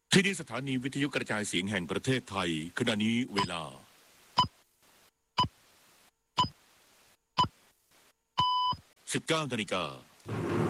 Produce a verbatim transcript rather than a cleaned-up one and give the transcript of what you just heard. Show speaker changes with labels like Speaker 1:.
Speaker 1: ที่นี่สถานีวิทยุกระจายเสียงแห่งประเทศไทยขณะนี้เวลาสิบเก้านาฬิกา